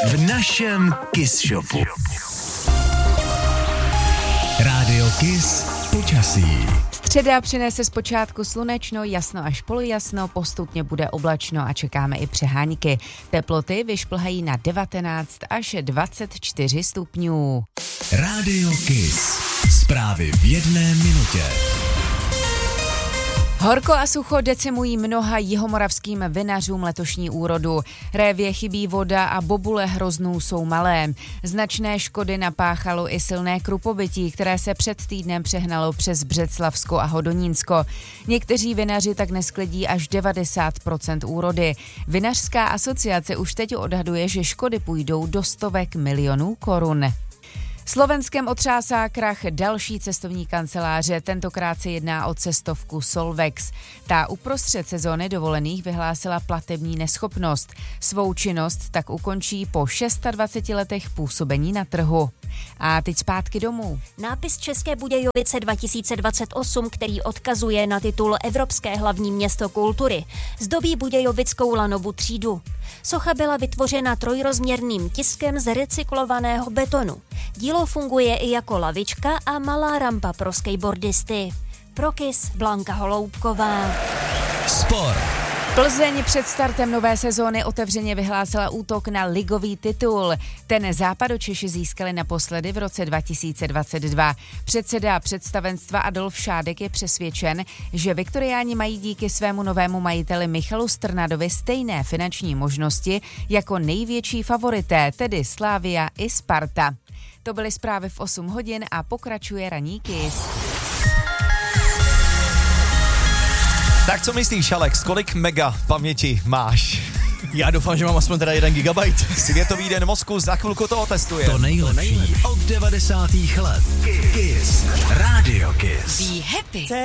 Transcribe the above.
v našem Kiss Shopu. Rádio Kiss počasí. Středa přinese zpočátku slunečno, jasno až polojasno, postupně bude oblačno a čekáme i přehánky. Teploty vyšplhají na 19 až 24 stupňů. Rádio Kiss. Zprávy v jedné minutě. Horko a sucho decimují mnoha jihomoravským vinařům letošní úrodu. Révě chybí voda a bobule hroznů jsou malé. Značné škody napáchalo i silné krupobytí, které se před týdnem přehnalo přes Břeclavsko a Hodonínsko. Někteří vinaři tak nesklidí až 90% úrody. Vinařská asociace už teď odhaduje, že škody půjdou do stovek milionů korun. Slovenskem otřásá krach další cestovní kanceláře, tentokrát se jedná o cestovku Solvex. Ta uprostřed sezóny dovolených vyhlásila platební neschopnost. Svou činnost tak ukončí po 26 letech působení na trhu. A teď zpátky domů. Nápis České Budějovice 2028, který odkazuje na titul Evropské hlavní město kultury, zdobí budějovickou lanovou třídu. Socha byla vytvořena trojrozměrným tiskem z recyklovaného betonu. Dílo funguje i jako lavička a malá rampa pro skateboardisty. Pro Kiss Blanka Holoubková. Sport. Plzeň před startem nové sezóny otevřeně vyhlásila útok na ligový titul. Ten Západočeši získali naposledy v roce 2022. Předseda představenstva Adolf Šádek je přesvědčen, že viktoriáni mají díky svému novému majiteli Michalu Strnadovi stejné finanční možnosti jako největší favorité, tedy Slavia i Sparta. To byly zprávy v 8 hodin a pokračuje ranní Kiss. Tak co myslíš, Alex, kolik mega paměti máš? Já doufám, že mám aspoň teda 1 gigabajt. Světový den mozku, za chvilku to otestuje. To nejlepší od 90. let. Kiss. Rádio Kiss. Be happy.